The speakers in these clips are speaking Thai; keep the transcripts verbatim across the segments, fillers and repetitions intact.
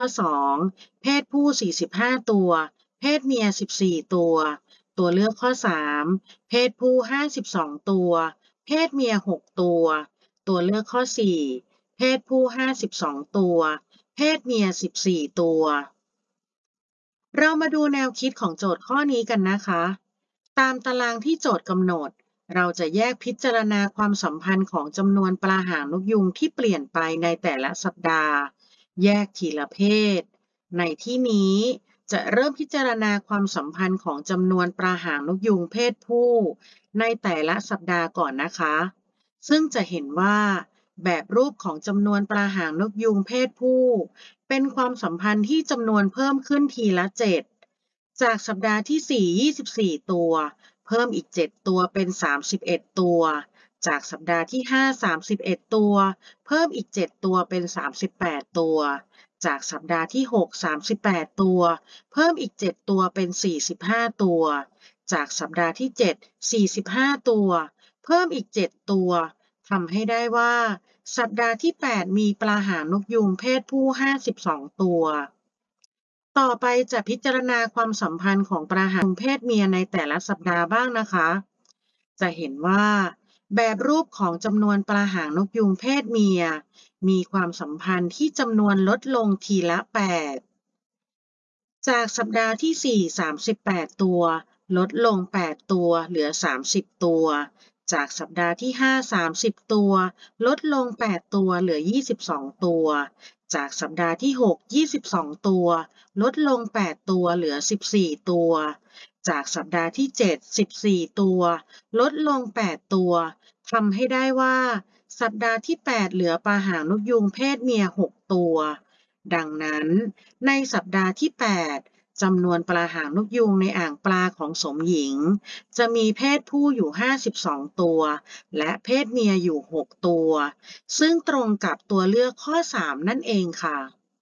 ข้อสองเพศผู้สี่สิบห้าตัวเพศเมียสิบสี่ตัวตัวเลือกข้อสามเพศผู้ห้าสิบสองตัวเพศเมียหกตัวตัวเลือกข้อสี่เพศผู้ห้าสิบสองตัวเพศเมียสิบสี่ตัวเรามาดูแนวคิดของโจทย์ข้อนี้กันนะคะตามตารางที่โจทย์กำหนดเราจะแยกพิจารณาความสัมพันธ์ของจำนวนปลาหางนกยุงที่เปลี่ยนไปในแต่ละสัปดาห์แยกทีละเพศในที่นี้จะเริ่มพิจารณาความสัมพันธ์ของจำนวนปลาหางนกยุงเพศผู้ในแต่ละสัปดาห์ก่อนนะคะซึ่งจะเห็นว่าแบบรูปของจำนวนปลาหางนกยุงเพศผู้เป็นความสัมพันธ์ที่จำนวนเพิ่มขึ้นทีละเจ็ดจากสัปดาห์ที่สี่ ยี่สิบสี่ตัวเพิ่มอีกเจ็ดตัวเป็นสามสิบเอ็ดตัวจากสัปดาห์ที่ห้า สามสิบเอ็ดตัวเพิ่มอีกเจ็ดตัวเป็นสามสิบแปดตัวจากสัปดาห์ที่หก สามสิบแปดตัวเพิ่มอีกเจ็ดตัวเป็นสี่สิบห้าตัวจากสัปดาห์ที่เจ็ด สี่สิบห้าตัวเพิ่มอีกเจ็ดตัวทำให้ได้ว่าสัปดาห์ที่แปดมีปลาหางนกยูงเพศผู้ห้าสิบสองตัวต่อไปจะพิจารณาความสัมพันธ์ของปลาหางนกยูงเพศเมียในแต่ละสัปดาห์บ้างนะคะจะเห็นว่าแบบรูปของจำนวนปลาหางนกยูงเพศเมียมีความสัมพันธ์ที่จำนวนลดลงทีละแปดจากสัปดาห์ที่สี่ สามสิบแปดตัวลดลงแปดตัวเหลือสามสิบตัวจากสัปดาห์ที่ห้า สามสิบตัวลดลงแปดตัวเหลือยี่สิบสองตัวจากสัปดาห์ที่หก ยี่สิบสองตัวลดลงแปดตัวเหลือสิบสี่ตัวจากสัปดาห์ที่เจ็ด สิบสี่ตัวลดลงแปดตัวทำให้ได้ว่าสัปดาห์ที่แปดเหลือปลาหางนกยูงเพศเมียหกตัวดังนั้นในสัปดาห์ที่แปดจำนวนปลาหางนกยูงในอ่างปลาของสมหญิงจะมีเพศผู้อยู่ห้าสิบสองตัวและเพศเมียอยู่หกตัวซึ่งตรงกับตัวเลือกข้อสามนั่นเองค่ะ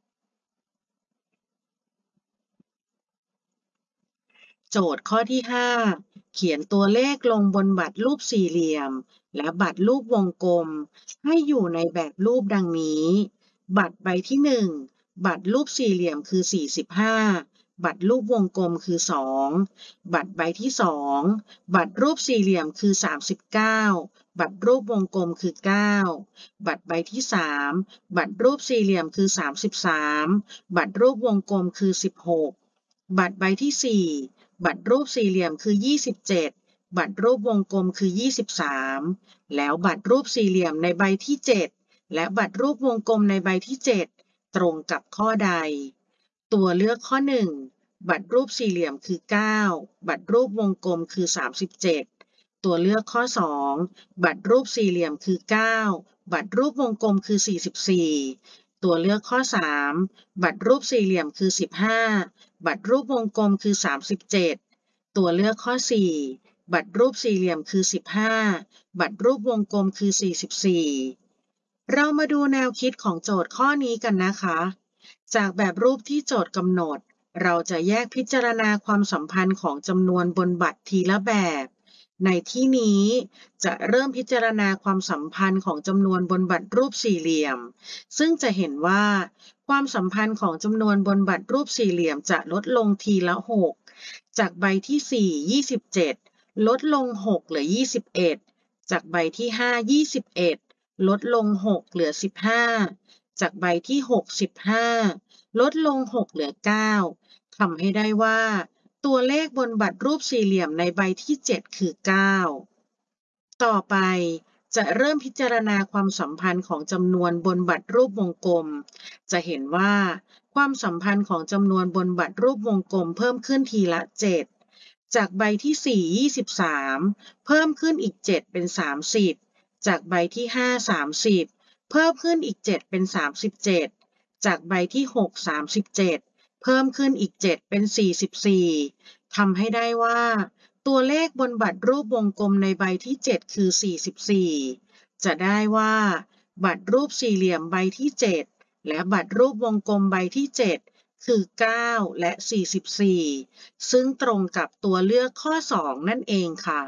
โจทย์ข้อที่ห้าเขียนตัวเลขลงบนบัตรรูปสี่เหลี่ยมและบัตรรูปวงกลมให้อยู่ในแบบรูปดังนี้บัตรใบที่หนึ่งบัตรรูปสี่เหลี่ยมคือสี่สิบห้าบัตรรูปวงกลมคือสองบัตรใบที่สองบัตรรูปสี่เหลี่ยมคือสามสิบเก้าบัตรรูปวงกลมคือเก้าบัตรใบที่สามบัตรรูปสี่เหลี่ยมคือสามสิบสามบัตรรูปวงกลมคือสิบหกบัตรใบที่สี่บัตรรูปสี่เหลี่ยมคือยี่สิบเจ็ดบัตรรูปวงกลมคือยี่สิบสามแล้วบัตรรูปสี่เหลี่ยมในใบที่เจ็ดและบัตรรูปวงกลมในใบที่เจ็ดตรงกับข้อใดตัวเลือกข้อหนึ่งบัตรรูปสี่เหลี่ยมคือเก้าบัตรรูปวงกลมคือสามสิบเจ็ดตัวเลือกข้อสองบัตรรูปสี่เหลี่ยมคือเก้าบัตรรูปวงกลมคือสี่สิบสี่ตัวเลือกข้อสามบัตรรูปสี่เหลี่ยมคือสิบห้าบัตรรูปวงกลมคือสามสิบเจ็ดตัวเลือกข้อสี่บัตรรูปสี่เหลี่ยมคือสิบห้าบัตรรูปวงกลมคือสี่สิบสี่เรามาดูแนวคิดของโจทย์ข้อนี้กันนะคะจากแบบรูปที่โจทย์กำหนดเราจะแยกพิจารณาความสัมพันธ์ของจำนวนบนบัตรทีละแบบในที่นี้จะเริ่มพิจารณาความสัมพันธ์ของจำนวนบนบัตรรูปสี่เหลี่ยมซึ่งจะเห็นว่าความสัมพันธ์ของจำนวนบนบัตรรูปสี่เหลี่ยมจะลดลงทีละหกจากใบที่สี่ ยี่สิบเจ็ดลดลงหกเหลือยี่สิบเอ็ดจากใบที่ห้า ยี่สิบเอ็ดลดลงหกเหลือสิบห้าจากใบที่หก สิบห้าลดลงหกเหลือเก้าทำให้ได้ว่าตัวเลขบนบัตรรูปสี่เหลี่ยมในใบที่เจ็ดคือเก้าต่อไปจะเริ่มพิจารณาความสัมพันธ์ของจำนวนบนบัตรรูปวงกลมจะเห็นว่าความสัมพันธ์ของจำนวนบนบัตรรูปวงกลมเพิ่มขึ้นทีละเจ็ดจากใบที่สี่ ยี่สิบสามเพิ่มขึ้นอีกเจ็ดเป็นสามสิบจากใบที่ห้า สามสิบเพิ่มขึ้นอีกเจ็ดเป็นสามสิบเจ็ดจากใบที่หก สามสิบเจ็ดเพิ่มขึ้นอีกเจ็ดเป็นสี่สิบสี่ทำให้ได้ว่าตัวเลขบนบัตรรูปวงกลมในใบที่เจ็ดคือสี่สิบสี่จะได้ว่าบัตรรูปสี่เหลี่ยมใบที่เจ็ดและบัตรรูปวงกลมใบที่เจ็ดคือเก้าและสี่สิบสี่ซึ่งตรงกับตัวเลือกข้อสองนั่นเองค่ะ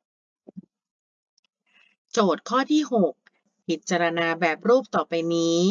โจทย์ข้อที่หกพิจารณาแบบรูปต่อไปนี้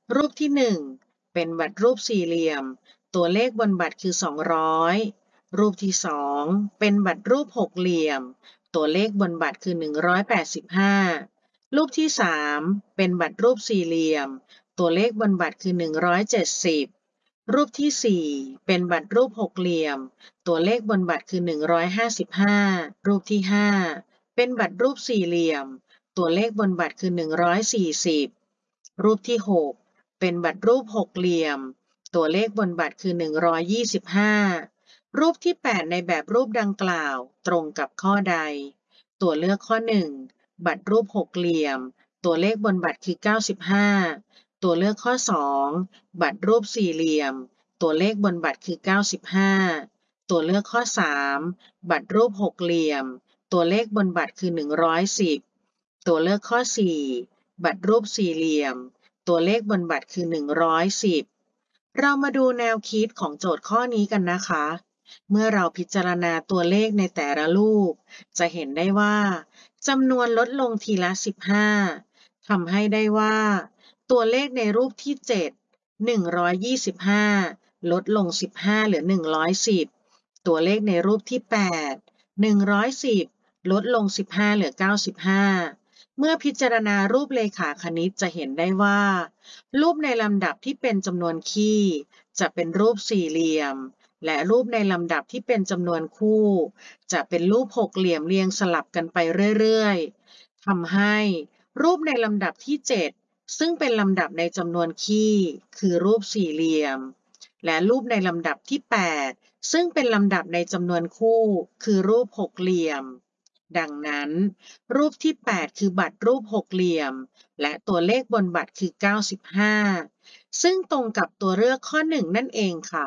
รูปที่หนึ่งเป็นบัตรรูปสี่เหลี่ยมตัวเลขบนบัตรคือสองร้อยรูปที่สองเป็นบัตรรูปหกเหลี่ยมตัวเลขบนบัตรคือหนึ่งร้อยแปดสิบห้ารูปที่สามเป็นบัตรรูปสี่เหลี่ยมตัวเลขบนบัตรคือหนึ่งร้อยเจ็ดสิบรูปที่สี่เป็นบัตรรูปหกเหลี่ยมตัวเลขบนบัตรคือหนึ่งร้อยห้าสิบห้ารูปที่ห้าเป็นบัตรรูปสี่เหลี่ยมตัวเลขบนบัตรคือหนึ่งร้อยสี่สิบรูปที่หกเป็นบัตรรูปหกเหลี่ยมตัวเลขบนบัตรคือหนึ่งร้อยยี่สิบห้ารูปที่แปดในแบบรูปดังกล่าวตรงกับข้อใดตัวเลือกข้อหนึ่งบัตรรูปหกเหลี่ยมตัวเลขบนบัตรคือเก้าสิบห้าตัวเลือกข้อสองบัตรรูปสี่เหลี่ยมตัวเลขบนบัตรคือเก้าสิบห้าตัวเลือกข้อสามบัตรรูปหกเหลี่ยมตัวเลขบนบัตรคือหนึ่งร้อยสิบตัวเลือกข้อสี่บัตรรูปสี่เหลี่ยมตัวเลขบนบัตรคือหนึ่งร้อยสิบเรามาดูแนวคิดของโจทย์ข้อนี้กันนะคะเมื่อเราพิจารณาตัวเลขในแต่ละรูปจะเห็นได้ว่าจำนวนลดลงทีละสิบห้าทำให้ได้ว่าตัวเลขในรูปที่เจ็ด หนึ่งร้อยยี่สิบห้าลดลงสิบห้าเหลือหนึ่งร้อยสิบตัวเลขในรูปที่แปด หนึ่งร้อยสิบลดลงสิบห้าเหลือเก้าสิบห้าเมื่อพิจารณารูปเลขาคณิตจะเห็นได้ว่ารูปในลำดับที่เป็นจำนวนคี่จะเป็นรูปสี่เหลี่ยมและรูปในลำดับที่เป็นจำนวนคู่จะเป็นรูปหกเหลี่ยมเรียงสลับกันไปเรื่อยๆทำให้รูปในลำดับที่เจ็ดซึ่งเป็นลำดับในจำนวนคี่คือรูปสี่เหลี่ยมและรูปในลำดับที่แปดซึ่งเป็นลำดับในจำนวนคู่คือรูปหกเหลี่ยมดังนั้นรูปที่แปดคือบัตรรูปหกเหลี่ยมและตัวเลขบนบัตรคือเก้าสิบห้าซึ่งตรงกับตัวเลือกข้อหนึ่งนั่นเองค่ะ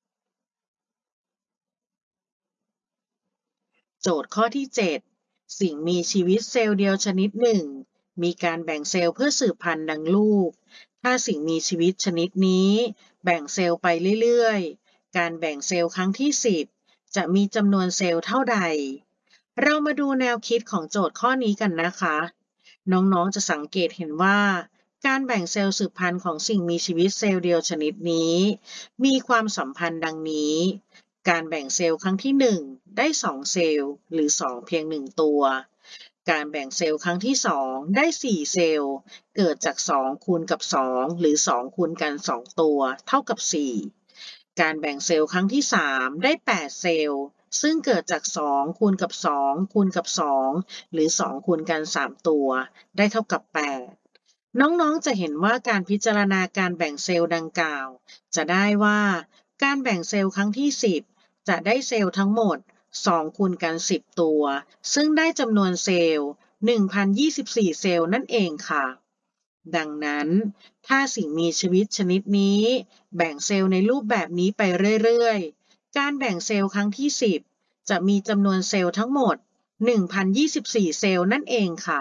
โจทย์ข้อที่เจ็ดสิ่งมีชีวิตเซลล์เดียวชนิดหนึ่งมีการแบ่งเซลล์เพื่อสืบพันธุ์ดังรูปถ้าสิ่งมีชีวิตชนิดนี้แบ่งเซลล์ไปเรื่อยๆการแบ่งเซลล์ครั้งที่สิบจะมีจำนวนเซลล์เท่าใดเรามาดูแนวคิดของโจทย์ข้อนี้กันนะคะน้องๆจะสังเกตเห็นว่าการแบ่งเซลล์สืบพันธุ์ของสิ่งมีชีวิตเซลล์เดียวชนิดนี้มีความสัมพันธ์ดังนี้การแบ่งเซลล์ครั้งที่หนึ่งได้สองเซลล์หรือสองเพียงหนึ่งตัวการแบ่งเซลล์ครั้งที่สองได้สี่เซลล์เกิดจากสองคูณกับสองหรือสองคูณกันสองตัวเท่ากับสี่การแบ่งเซลล์ครั้งที่สามได้แปดเซลล์ซึ่งเกิดจากสองคูณกับสองคูณกับสองหรือสองคูณกันสามตัวได้เท่ากับแปดน้องๆจะเห็นว่าการพิจารณาการแบ่งเซลล์ดังกล่าวจะได้ว่าการแบ่งเซลล์ครั้งที่สิบจะได้เซลล์ทั้งหมดสองคูณกันสิบตัวซึ่งได้จำนวนเซลล์ หนึ่งพันยี่สิบสี่ เซลล์นั่นเองค่ะดังนั้นถ้าสิ่งมีชีวิตชนิดนี้แบ่งเซลล์ในรูปแบบนี้ไปเรื่อยๆการแบ่งเซลล์ครั้งที่สิบจะมีจำนวนเซลล์ทั้งหมด หนึ่งพันยี่สิบสี่ เซลล์นั่นเองค่ะ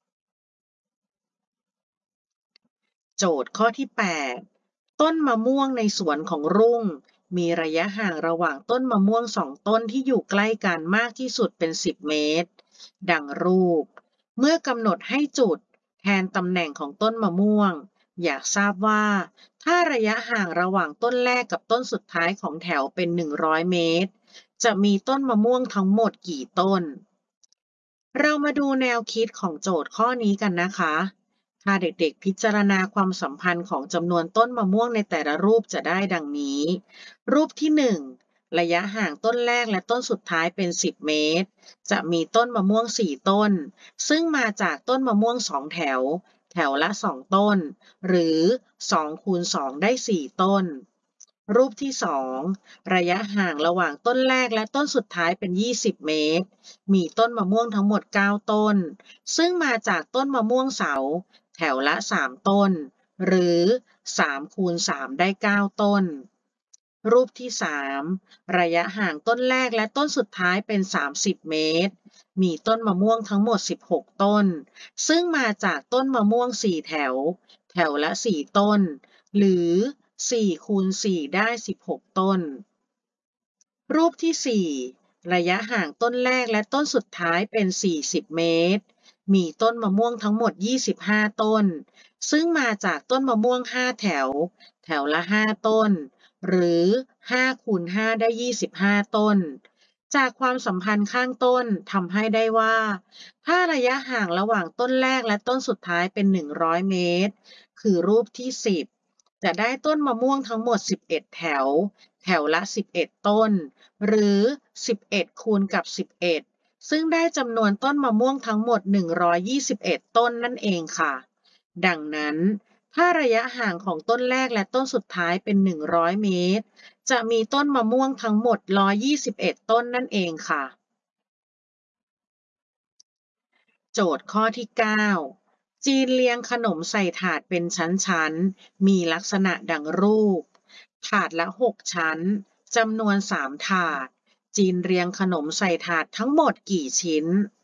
โจทย์ข้อที่แปดต้นมะม่วงในสวนของรุ่งมีระยะห่างระหว่างต้นมะม่วงสองต้นที่อยู่ใกล้กันมากที่สุดเป็นสิบเมตรดังรูปเมื่อกำหนดให้จุดแทนตำแหน่งของต้นมะม่วงอยากทราบว่าถ้าระยะห่างระหว่างต้นแรกกับต้นสุดท้ายของแถวเป็นหนึ่งร้อยเมตรจะมีต้นมะม่วงทั้งหมดกี่ต้นเรามาดูแนวคิดของโจทย์ข้อนี้กันนะคะถ้าเด็กๆพิจารณาความสัมพันธ์ของจำนวนต้นมะม่วงในแต่ละรูปจะได้ดังนี้รูปที่หนึ่งระยะห่างต้นแรกและต้นสุดท้ายเป็นสิบเมตรจะมีต้นมะม่วงสี่ต้นซึ่งมาจากต้นมะม่วงสองแถวแถวละสองต้นหรือสองคูณสองได้สี่ต้นรูปที่สองระยะห่างระหว่างต้นแรกและต้นสุดท้ายเป็นยี่สิบเมตรมีต้นมะม่วงทั้งหมดเก้าต้นซึ่งมาจากต้นมะม่วงเสาแถวละสามต้นหรือสามคูณสามได้เก้าต้นรูปที่สามระยะห่างต้นแรกและต้นสุดท้ายเป็นสามสิบเมตรมีต้นมะม่วงทั้งหมดสิบหกต้นซึ่งมาจากต้นมะม่วงสี่แถวแถวละสี่ต้นหรือสี่คูณสี่ได้สิบหกต้นรูปที่สี่ระยะห่างต้นแรกและต้นสุดท้ายเป็นสี่สิบเมตรมีต้นมะม่วงทั้งหมดยี่สิบห้าต้นซึ่งมาจากต้นมะม่วงห้าแถวแถวละห้าต้นหรือห้าคูณห้าได้ยี่สิบห้าต้นจากความสัมพันธ์ข้างต้นทำให้ได้ว่าถ้าระยะห่างระหว่างต้นแรกและต้นสุดท้ายเป็นหนึ่งร้อยเมตรคือรูปที่สิบจะได้ต้นมะม่วงทั้งหมดสิบเอ็ดแถวแถวละสิบเอ็ดต้นหรือสิบเอ็ดคูณกับสิบเอ็ดซึ่งได้จำนวนต้นมะม่วงทั้งหมดหนึ่งร้อยยี่สิบเอ็ดต้นนั่นเองค่ะดังนั้นถ้าระยะห่างของต้นแรกและต้นสุดท้ายเป็นหนึ่งร้อยเมตรจะมีต้นมะม่วงทั้งหมดหนึ่งร้อยยี่สิบเอ็ดต้นนั่นเองค่ะโจทย์ข้อที่เก้าจีนเรียงขนมใส่ถาดเป็นชั้นๆมีลักษณะดังรูปถาดละหกชั้นจำนวนสามถาดจีนเรียงขนมใส่ถาดทั้งหมดกี่ชิ้น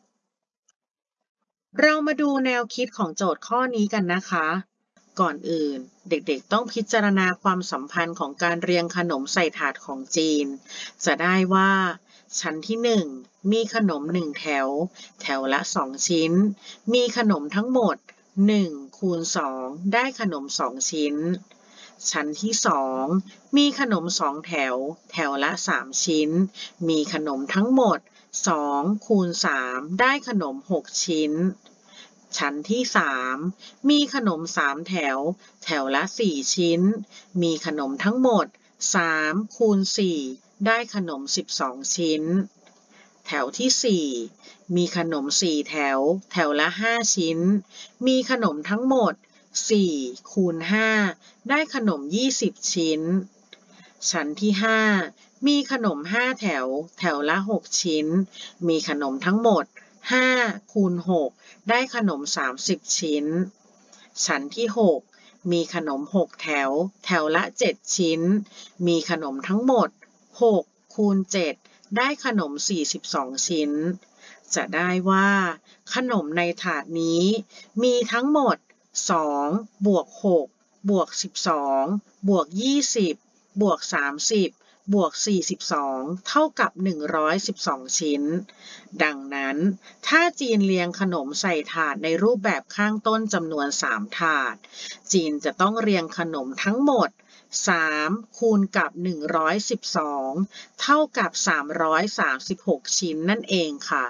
เรามาดูแนวคิดของโจทย์ข้อนี้กันนะคะก่อนอื่นเด็กๆต้องพิจารณาความสัมพันธ์ของการเรียงขนมใส่ถาดของจีนจะได้ว่าชั้นที่หนึ่งมีขนมหนึ่งแถวแถวละสองชิ้นมีขนมทั้งหมดหนึ่งคูณสองได้ขนมสองชิ้นชั้นที่สองมีขนมสองแถวแถวละสามชิ้นมีขนมทั้งหมดสองคูณสามได้ขนมหกชิ้นชั้นที่สามมีขนมสามแถวแถวละสี่ชิ้นมีขนมทั้งหมดสามคูณสี่ได้ขนมสิบสองชิ้นแถวที่สี่มีขนมสี่แถวแถวละห้าชิ้นมีขนมทั้งหมดสี่คูณห้าได้ขนมยี่สิบชิ้นชั้นที่ห้ามีขนมห้าแถวแถวละหกชิ้นมีขนมทั้งหมดห้าคูณหกได้ขนมสามสิบชิ้นชั้นที่หกมีขนมหกแถวแถวละเจ็ดชิ้นมีขนมทั้งหมดหกคูณเจ็ดได้ขนมสี่สิบสองชิ้นจะได้ว่าขนมในถาดนี้มีทั้งหมดสองบวกหกบวกสิบสองบวกยี่สิบบวกสามสิบบวกสี่สิบสองเท่ากับหนึ่งร้อยสิบสองชิ้นดังนั้นถ้าจีนเรียงขนมใส่ถาดในรูปแบบข้างต้นจำนวนสามถาดจีนจะต้องเรียงขนมทั้งหมดสามคูณกับหนึ่งร้อยสิบสองเท่ากับสามร้อยสามสิบหกชิ้นนั่นเองค่ะ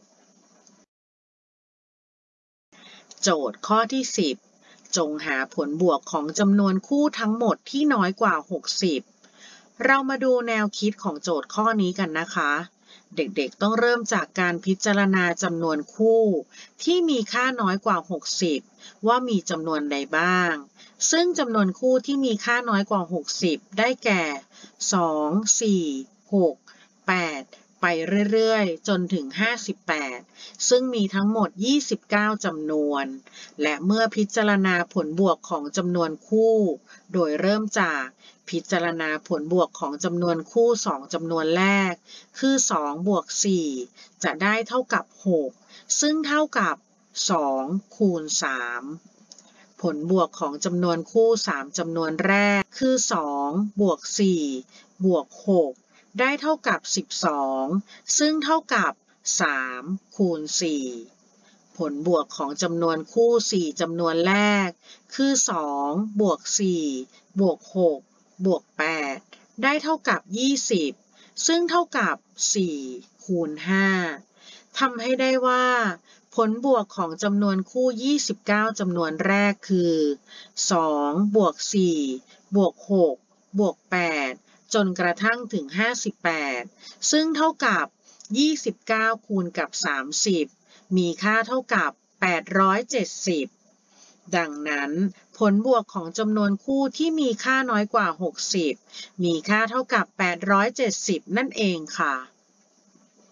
โจทย์ข้อที่สิบจงหาผลบวกของจำนวนคู่ทั้งหมดที่น้อยกว่าหกสิบเรามาดูแนวคิดของโจทย์ข้อนี้กันนะคะเด็กๆต้องเริ่มจากการพิจารณาจำนวนคู่ที่มีค่าน้อยกว่าหกสิบว่ามีจำนวนใดบ้างซึ่งจำนวนคู่ที่มีค่าน้อยกว่าหกสิบได้แก่สอง สี่ หก แปดไปเรื่อยๆจนถึงห้าสิบแปดซึ่งมีทั้งหมดยี่สิบเก้าจำนวนและเมื่อพิจารณาผลบวกของจำนวนคู่โดยเริ่มจากพิจารณาผลบวกของจำนวนคู่สองจำนวนแรกคือสองบวกสี่จะได้เท่ากับหกซึ่งเท่ากับสองคูณสามผลบวกของจำนวนคู่สามจำนวนแรกคือสองบวกสี่บวกหกได้เท่ากับสิบสองซึ่งเท่ากับสามคูณสี่ผลบวกของจำนวนคู่สี่จำนวนแรกคือสองบวกสี่บวกหกบวกแปดได้เท่ากับยี่สิบซึ่งเท่ากับสี่คูณห้าทำให้ได้ว่าผลบวกของจำนวนคู่ยี่สิบเก้าจำนวนแรกคือสองบวกสี่บวกหกบวกแปดจนกระทั่งถึงห้าสิบแปดซึ่งเท่ากับยี่สิบเก้าคูณกับสามสิบมีค่าเท่ากับแปดร้อยเจ็ดสิบดังนั้นผลบวกของจำนวนคู่ที่มีค่าน้อยกว่าหกสิบมีค่าเท่ากับแปดร้อยเจ็ดสิบนั่นเองค่ะ